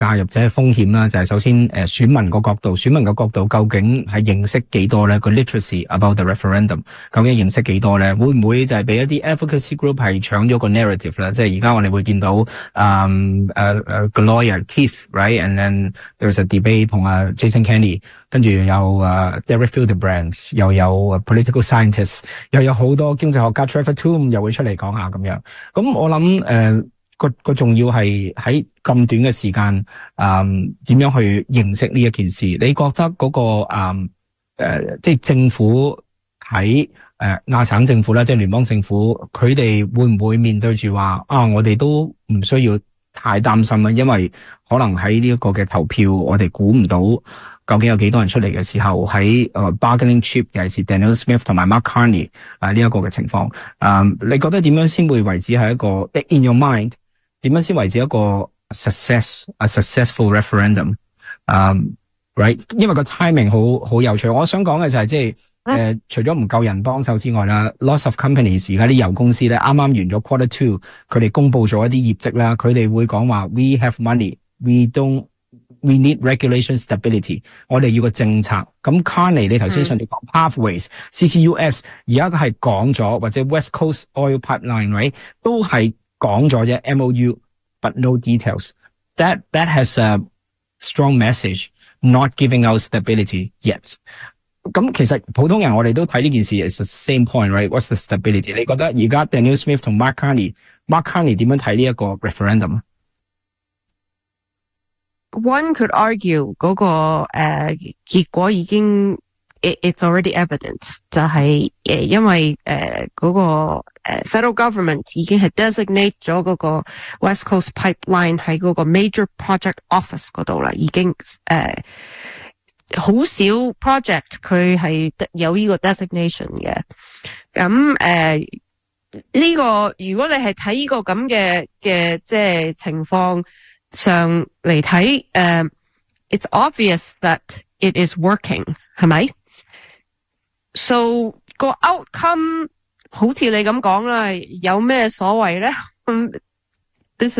介入者風險啦，就係首先選民個角度，選民個角度究竟係認識幾多咧？個 literacy about the referendum 究竟認識幾多咧？會唔會就係俾一啲 advocacy group 係搶咗個 narrative 咧？即係而家我哋會見到個 lawyer Keith right，and then there's a debate 同Jason Kenney， 跟住有Derek Fildebrandt， 又有political scientists， 又有好多經濟學家 Trevor Tombe 又會出嚟講下咁樣。咁我諗個重要係喺咁短嘅時間，點樣去認識呢一件事？你覺得嗰個即係政府喺亞省政府啦，即係聯邦政府，佢哋會唔會面對住話我哋都唔需要太擔心啊？因為可能喺呢一個嘅投票，我哋估唔到究竟有幾多人出嚟嘅時候，喺bargaining chip 尤其是 Danielle Smith 同埋 Mark Carney 呢一個嘅情況，你覺得點樣先會為之係一個 in your mind？點樣先為止一個 successful referendum？right？ 因為個 timing 好有趣。我想講嘅就係即係除咗唔夠人幫手之外啦 ，lots of companies 而家啲油公司咧啱啱完咗 quarter two， 佢哋公布咗一啲業績啦，佢哋會講話 we have money，we need regulation stability， 我哋要個政策。咁 Carney 你頭先上嚟講 pathways，CCUS 而家係講咗，或者 West Coast Oil Pipeline，right 都係講咗啫 MOU but no details. That has a strong message, not giving out stability yet. 咁其實普通人我哋都睇呢件事 is the same point, right? What's the stability? 你覺得而家 Danielle Smith 同 Mark Carney 點樣睇呢一個 referendum？ One could argue 嗰個結果已經it's already evident， 就係因為嗰個federal government 已經係 designate 咗嗰個 West Coast Pipeline 喺嗰個 major project office 嗰度啦，已經好少 project 佢係有呢個 designation 嘅。咁呢個如果你係睇呢個咁嘅即係情況上嚟睇，it's obvious that it is working， 係咪？So 個 outcome 好似你咁講啦，有咩所謂咧？This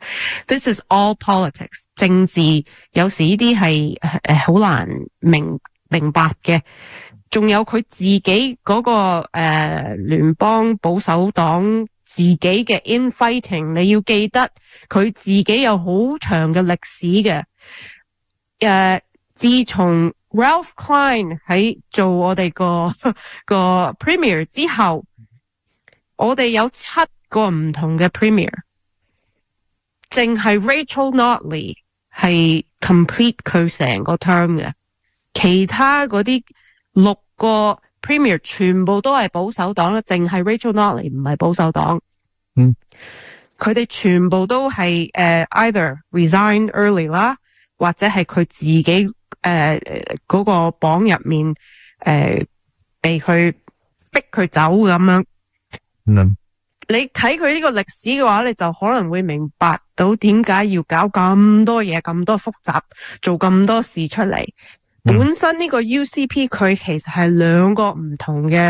is all politics， 政治有時呢啲係好難明白嘅。仲有佢自己嗰個聯邦保守黨自己嘅 infighting， 你要記得佢自己有好長嘅歷史嘅。自從Ralph Klein 喺做我哋個 Premier 之後，我哋有7個唔同嘅 Premier， 淨係 Rachel Notley 係 complete 佢成個 term 嘅，其他嗰啲6個 Premier 全部都係保守黨啦，淨係 Rachel Notley 唔係保守黨。佢哋全部都係either resign early 啦，或者係佢自己嗰個榜入面被佢逼佢走咁樣。你睇佢呢個歷史嘅話，你就可能會明白到點解要搞咁多嘢，咁多複雜，做咁多事出嚟。本身呢個 UCP 佢其實係2個唔同嘅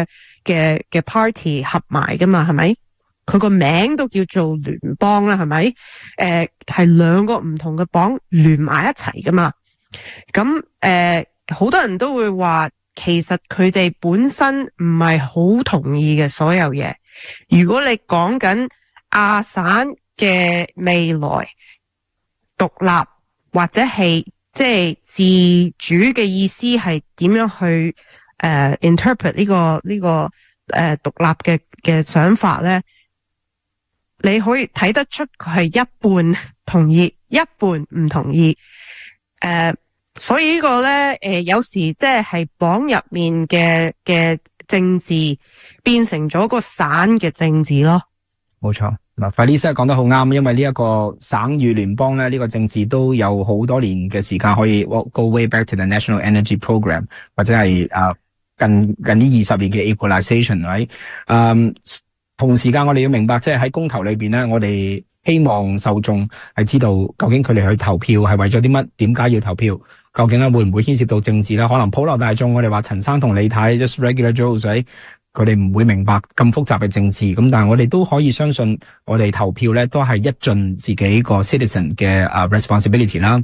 party 合埋噶嘛，係咪？佢個名都叫做聯邦啦，係咪？係2個唔同嘅黨聯埋一齊噶嘛。咁好多人都會話，其實佢哋本身唔係好同意嘅所有嘢。如果你講緊亞省嘅未來獨立或者係即係自主嘅意思係點樣去interpret 呢個獨立嘅想法咧？你可以睇得出佢係一半同意，一半唔同意。所以呢個咧，有時即係黨入面嘅政治變成咗個省嘅政治咯。 冇錯，嗱，Felicia講得好啱，因為呢一個省與聯邦咧，呢個政治都有好多年嘅時間可以 go way back to the National Energy Program， 或者係近呢20年嘅 equalization， right？同時間我哋要明白，即係喺公投裏邊咧，我哋希望受眾係知道究竟佢哋去投票係為咗啲乜，點解要投票，究竟咧會唔會牽涉到政治咧？可能普羅大眾我哋話陳生同李太 just regular Joes， 佢哋唔會明白咁複雜嘅政治，咁但係我哋都可以相信我哋投票咧都係一盡自己個 citizen 嘅responsibility 啦。